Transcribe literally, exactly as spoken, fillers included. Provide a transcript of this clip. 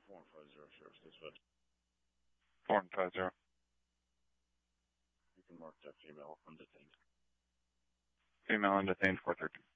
four one five zero, Sheriff's Dispatch. four one five zero. You can mark that female undetained. Female undetained, four thirteen.